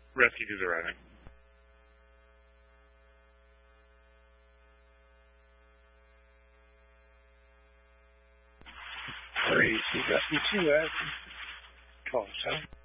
Refugees arriving. Three, you got you two at 12, 7.